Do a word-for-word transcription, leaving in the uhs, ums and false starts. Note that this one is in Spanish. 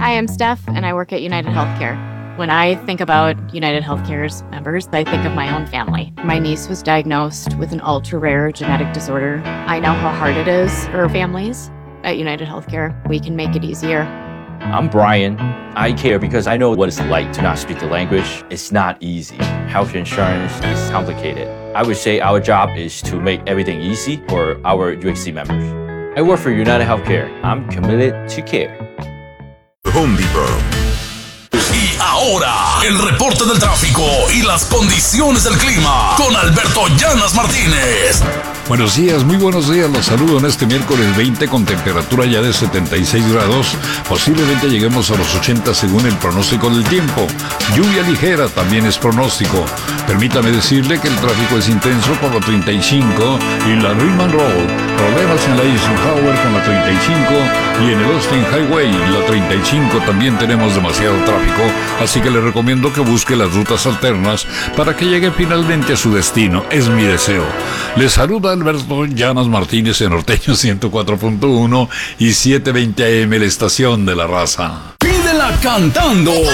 Hi, I'm Steph, and I work at United Healthcare. When I think about United Healthcare's members, I think of my own family. My niece was diagnosed with an ultra-rare genetic disorder. I know how hard it is for families. At United Healthcare, we can make it easier. I'm Brian. I care because I know what it's like to not speak the language. It's not easy. Health insurance is complicated. I would say our job is to make everything easy for our U H C members. I work for United Healthcare. I'm committed to care. Home Depot. Y ahora, el reporte del tráfico y las condiciones del clima con Alberto Llanas Martínez. Buenos días, muy buenos días, los saludo en este miércoles veinte con temperatura ya de setenta y seis grados, posiblemente lleguemos a los ochenta según el pronóstico del tiempo. Lluvia ligera también es pronóstico. Permítame decirle que el tráfico es intenso por la treinta y cinco y la Riemann Road, problemas en la Eisenhower con la treinta y cinco y en el Austin Highway, la treinta y cinco también tenemos demasiado tráfico, así que le recomiendo que busque las rutas alternas para que llegue finalmente a su destino, es mi deseo. Les saluda Alberto Llanas Martínez en Norteño ciento cuatro punto uno y setecientos veinte A M, la estación de la raza. Pídela cantando